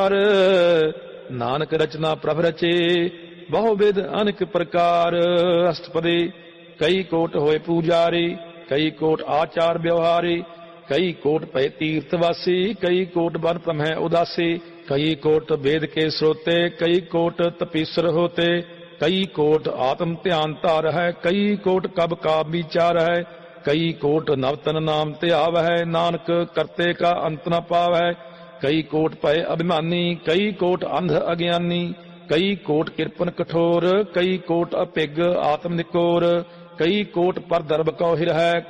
अवतार। नानक रचना प्रभ रचे बहु विध अनेक प्रकार। अष्टपदी कई कोट होए पूजारी, कई कोट आचार व्यवहारी, कई कोट पै तीर्थवासी, कई कोट बन प्रमह उदासी, कई कोट वेद के श्रोते, कई कोट तपीसर होते, कई कोट आत्म ध्यान धार है, कई कोट कब का विचार है, कई कोट नवतन नाम त्याव है, नानक करते का अंत न पाव है। कई कोट पय अभिमानी, कई कोट अंध अज्ञानी, कई कोट किरपन कठोर, कई कोट अपिग आत्म निकोर, कई कोट पर दर्भ कौ हिर है,